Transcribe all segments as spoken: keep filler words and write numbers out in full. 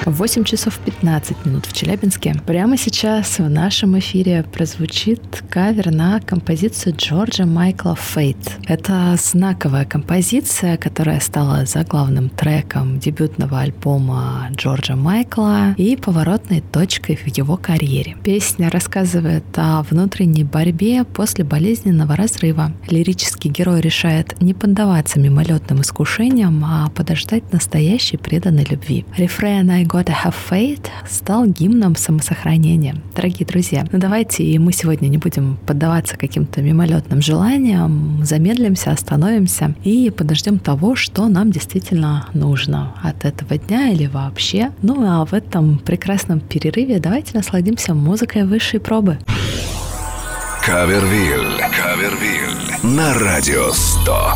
восемь часов пятнадцать минут в Челябинске. Прямо сейчас в нашем эфире прозвучит кавер на композицию Джорджа Майкла «Fate». Это знаковая композиция, которая стала заглавным треком дебютного альбома Джорджа Майкла и поворотной точкой в его карьере. Песня рассказывает о внутренней борьбе после болезненного разрыва. Лирический герой решает не поддаваться мимолетным искушениям, а подождать настоящей преданной любви. Рефрен «I gotta have faith» стал гимном самосохранения. Дорогие друзья, ну давайте и мы сегодня не будем поддаваться каким-то мимолетным желаниям, замедлимся, остановимся и подождем того, что нам действительно нужно от этого дня или вообще. Ну а в этом прекрасном перерыве давайте насладимся музыкой высшей пробы. Кавервиль, Кавервиль на Радио сто.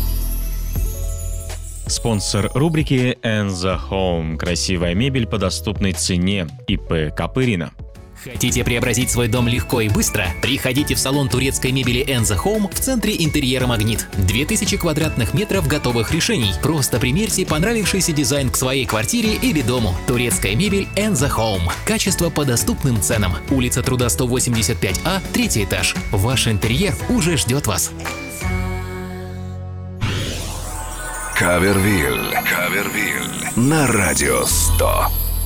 Спонсор рубрики «And the Home». Красивая мебель по доступной цене. ИП Копырина. Хотите преобразить свой дом легко и быстро? Приходите в салон турецкой мебели And the Home в центре интерьера «Магнит». две тысячи квадратных метров готовых решений. Просто примерьте понравившийся дизайн к своей квартире или дому. Турецкая мебель And the Home. Качество по доступным ценам. Улица Труда сто восемьдесят пять А, третий этаж. Ваш интерьер уже ждет вас. Кавервиль, Кавервиль на Радио сто.